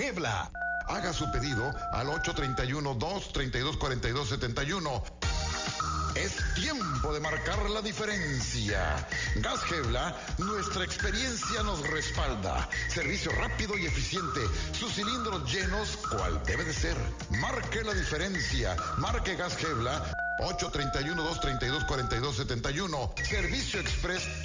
Gebla. Haga su pedido al 831-232-4271. Es tiempo de marcar la diferencia. Gas Gebla, nuestra experiencia nos respalda. Servicio rápido y eficiente. Sus cilindros llenos, cual debe de ser. Marque la diferencia. Marque Gas Gebla, 831-232-4271. Servicio express